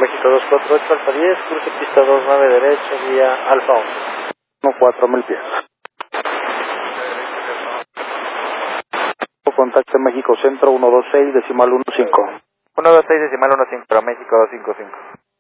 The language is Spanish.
México 248 Alfa 10, cruce pista 29 derecha, vía Alfa 11. 4000 pies. Contacto México Centro 126 decimal 15. 126 decimal 15, México 255.